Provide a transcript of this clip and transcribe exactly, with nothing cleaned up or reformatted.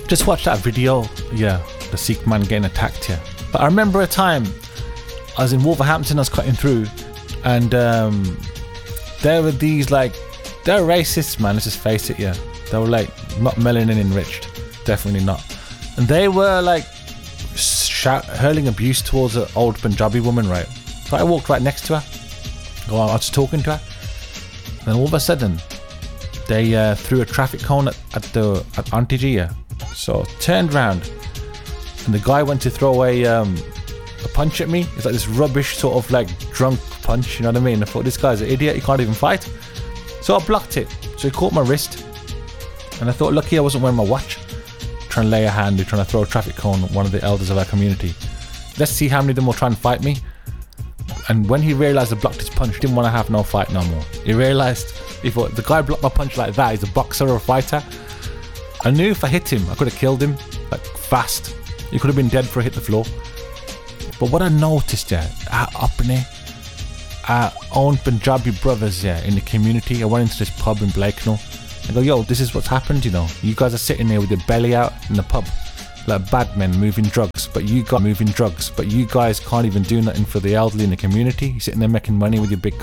Just watch that video, yeah, the Sikh man getting attacked here. But I remember a time I was in Wolverhampton, I was cutting through, and um, there were these like, they're racists, man, let's just face it, yeah. They were like, not melanin enriched, definitely not. And they were like, shout, hurling abuse towards an old Punjabi woman, right? So I walked right next to her, I was talking to her, and all of a sudden, they uh, threw a traffic cone at, at the at Auntie G, yeah. So turned round, and the guy went to throw a um, a punch at me. It's like this rubbish sort of like drunk punch, you know what I mean? I thought, this guy's an idiot, he can't even fight. So I blocked it. So he caught my wrist, and I thought, lucky I wasn't wearing my watch. Trying to lay a hand, trying to throw a traffic cone at one of the elders of our community. Let's see how many of them will try and fight me. And when he realised I blocked his punch, he didn't want to have no fight no more. He realised, he thought, the guy blocked my punch like that, he's a boxer or a fighter. I knew if I hit him, I could have killed him, like fast. He could have been dead before I hit the floor. But what I noticed, yeah, our Upney, our own Punjabi brothers, yeah, in the community, I went into this pub in Blakenall. I go, yo, this is what's happened, you know. You guys are sitting there with your belly out in the pub, like bad men moving drugs, but you guys moving drugs, but you guys can't even do nothing for the elderly in the community. You're sitting there making money with your big